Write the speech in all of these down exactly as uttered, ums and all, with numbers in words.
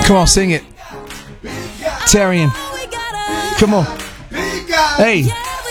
Come on, sing it. Tarian. Come on. Hey.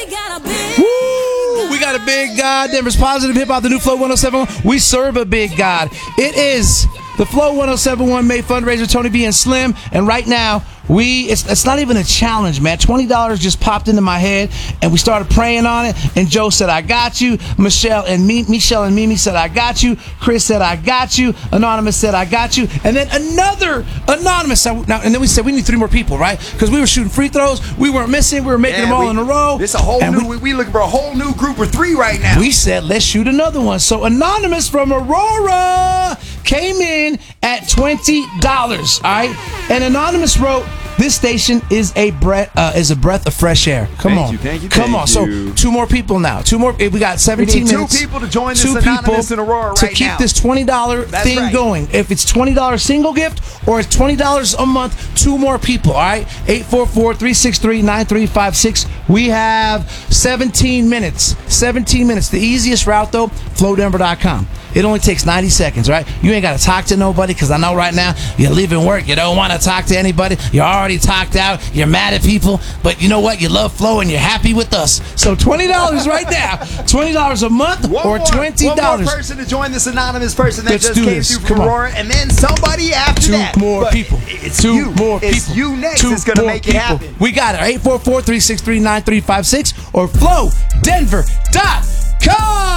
Woo! We got a big God. Denver's Positive Hip Hop, the new Flow one oh seven point one. We serve a big God. It is the Flow one oh seven point one May fundraiser, Tony B and Slim. And right now, we it's, it's not even a challenge, man. twenty dollars just popped into my head, and we started praying on it. And Joe said, I got you. Michelle and me, Michelle and Mimi said, I got you. Chris said, I got you. Anonymous said, I got you. And then another Anonymous said, now, and then we said, we need three more people, right? Because we were shooting free throws. We weren't missing. We were making Man, them all we, in a row. This a whole and new, we, we, we looking for a whole new group of three right now. We said, let's shoot another one. So Anonymous from Aurora came in at twenty dollars, all right? And Anonymous wrote, this station is a breath uh, is a breath of fresh air. Come thank on, you, thank you, come thank on. you. So two more people now. Two more. We got seventeen we need minutes. Two people to join this two Anonymous people in Aurora right to keep now. this twenty dollar thing right. going. If it's twenty dollars single gift or it's twenty dollars a month, two more people. All right, eight four four, three six three, nine three five six. We have seventeen minutes. seventeen minutes. The easiest route though, flow denver dot com. It only takes ninety seconds, right? You ain't got to talk to nobody because I know right now you're leaving work. You don't want to talk to anybody. You're already talked out. You're mad at people. But you know what? You love Flow and you're happy with us. So twenty dollars right now. twenty dollars a month one or more, twenty dollars. One more person to join this Anonymous person that Let's just do came this. through Come from on. Aurora. And then somebody after Two that. more But people. It's Two you. more it's people. you next Two that's going to more make it people. happen. We got it. eight four four, three six three, nine three five six or flow denver dot com.